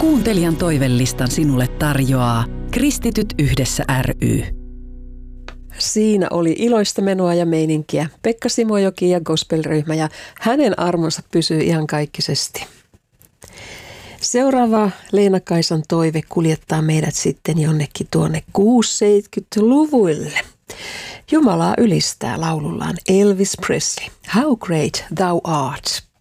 Kuuntelijan toivelistan sinulle tarjoaa Kristityt yhdessä ry. Siinä oli iloista menoa ja meininkiä. Pekka Simojoki ja gospelryhmä ja hänen armonsa pysyy iankaikkisesti. Seuraava Leena-Kaisan toive kuljettaa meidät sitten jonnekin tuonne 60-70-luvuille. Jumalaa ylistää laulullaan Elvis Presley. How great thou art.